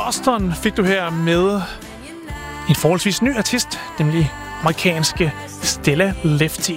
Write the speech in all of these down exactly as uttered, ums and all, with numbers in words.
Boston fik du her med en forholdsvis ny artist, nemlig amerikanske Stella Lefty.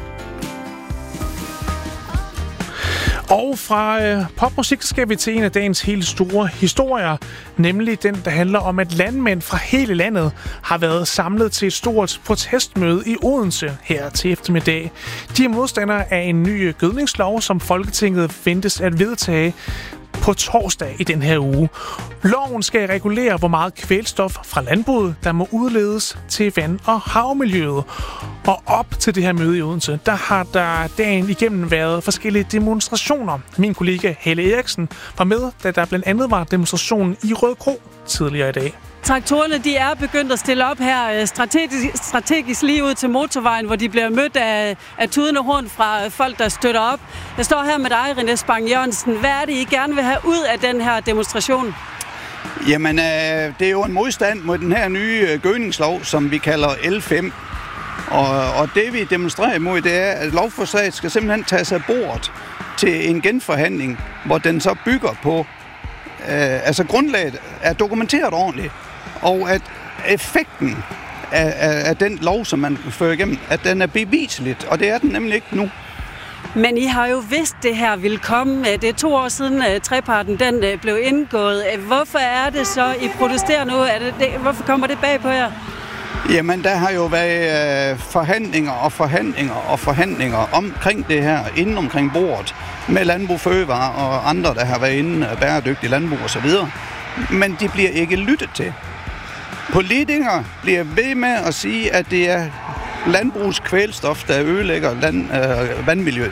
Og fra øh, popmusik skal vi til en af dagens helt store historier, nemlig den, der handler om, at landmænd fra hele landet har været samlet til et stort protestmøde i Odense her til eftermiddag. De er modstandere af en ny gødningslov, som Folketinget ventes at vedtage på torsdag i den her uge. Loven skal regulere, hvor meget kvælstof fra landbruget, der må udledes til vand- og havmiljøet. Og op til det her møde i Odense, der har der dagen igennem været forskellige demonstrationer. Min kollega Helle Eriksen var med, da der blandt andet var demonstrationen i Rødekro tidligere i dag. Traktorerne de er begyndt at stille op her strategisk, strategisk lige ud til motorvejen, hvor de bliver mødt af, af tudende horn fra folk, der støtter op. Jeg står her med dig, René Spang Jørgensen. Hvad er det, I gerne vil have ud af den her demonstration? Jamen, øh, det er jo en modstand mod den her nye gødningslov, som vi kalder L fem. Og, og det, vi demonstrerer imod, det er, at lovforslaget skal simpelthen tages af bordet til en genforhandling, hvor den så bygger på, øh, altså grundlaget er dokumenteret ordentligt, og at effekten af, af, af den lov, som man fører igennem, at den er beviseligt, og det er den nemlig ikke nu. Men I har jo vidst, det her ville komme. Det er to år siden uh, treparten den uh, blev indgået. Hvorfor er det så, I protesterer nu? Er det, det, hvorfor kommer det bag på jer? Jamen, der har jo været øh, forhandlinger og forhandlinger og forhandlinger omkring det her, inden omkring bordet, med Landbrug Fødevare og andre, der har været inde af bæredygtig landbrug og så videre. Men de bliver ikke lyttet til. Politikere bliver ved med at sige, at det er landbrugs kvælstof, der ødelægger land, øh, vandmiljøet.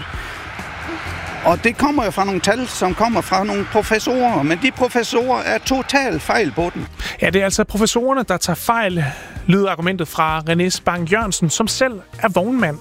Og det kommer jo fra nogle tal, som kommer fra nogle professorer, men de professorer er totalt fejl på den. Ja, det er altså professorerne, der tager fejl, lyder argumentet fra René Spang Jørgensen, som selv er vognmand.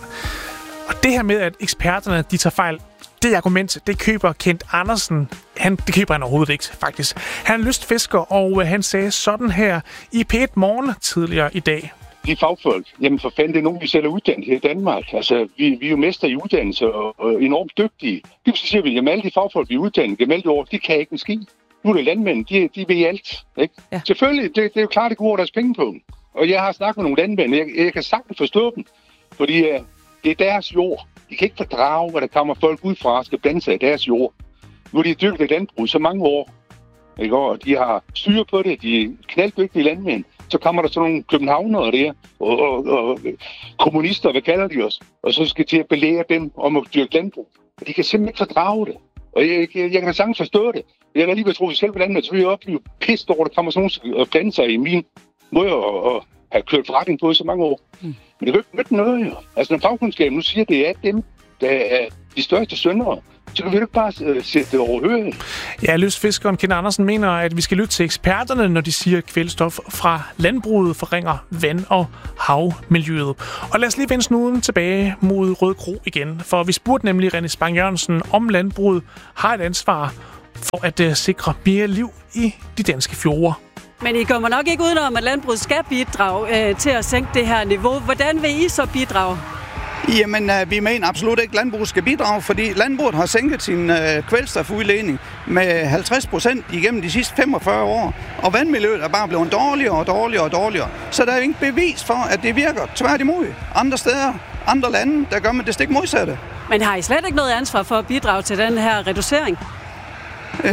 Og det her med, at eksperterne de tager fejl, det argument, det køber Kent Andersen. Han, det køber han overhovedet ikke, faktisk. Han er lystfisker, og han sagde sådan her i P et Morgen tidligere i dag. De fagfolk, jamen for fanden, det er nogen, vi selv er uddannet her i Danmark. Altså, vi, vi er jo mester i uddannelse og, og enormt dygtige. Det siger vi, jamen alle de fagfolk, vi er uddannet gennem alle de år, de kan ikke en skid. Nu er det landmænd, de, de ved alt. Ikke? Ja. Selvfølgelig, det, det er jo klart, det går over deres penge på. Og jeg har snakket med nogle landmænd, jeg, jeg kan sagtens forstå dem, fordi uh, det er deres jord. De kan ikke fordrage, hvor der kommer folk udefra og skal blande sig i deres jord. Nu er de dygtige landbrug så mange år, ikke? Og de har styr på det, de er knalddygtige landmænd. Så kommer der sådan nogle københavnere der, og, og, og kommunister, hvad kalder de os, og så skal de at belære dem om at dyrke landbrug. De kan simpelthen ikke fordrage det. Og jeg, jeg, jeg kan sagtens forstå det. Jeg kan lige ved tro, at selv på landmænd, så vil jeg også blive pist over, at der kommer sådan nogle og blande sig i min måde at, at have kørt forretning på i så mange år. Mm. Men det vil ikke noget, jo. Altså, når fagkundskaben nu siger, at det er dem, der er de største syndere, så kan vi jo ikke bare uh, sætte det overhøret. Ja, lystfiskeren Kent Andersen mener, at vi skal lytte til eksperterne, når de siger, at kvælstof fra landbruget forringer vand- og havmiljøet. Og lad os lige vende snuden tilbage mod Rødekro igen, for vi spurgte nemlig René Spang Jørgensen, om landbruget har et ansvar for at uh, sikre mere liv i de danske fjorde. Men I kommer nok ikke udenom, at landbruget skal bidrage øh, til at sænke det her niveau. Hvordan vil I så bidrage? Jamen, øh, vi mener absolut ikke, at landbruget skal bidrage, fordi landbruget har sænket sin øh, kvælstofudledning med halvtreds procent igennem de sidste femogfyrre år. Og vandmiljøet er bare blevet dårligere og dårligere og dårligere. Så der er jo ingen bevis for, at det virker. Tværtimod. Andre steder, andre lande, der gør man det stik modsatte. Men har I slet ikke noget ansvar for at bidrage til den her reducering?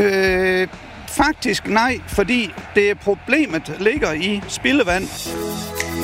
Øh... Faktisk nej, fordi det problemet ligger i spildevand.